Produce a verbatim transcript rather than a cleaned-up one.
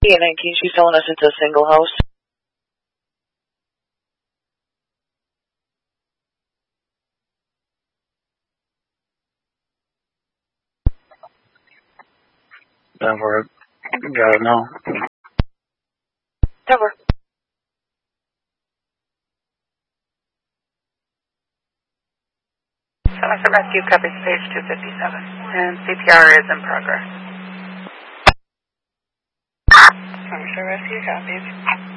D N nineteen, she's telling us it's a single house. Denver, got it now. Denver. Somerset Rescue copies page two fifty-seven, and C P R is in progress. Somerset Rescue copies.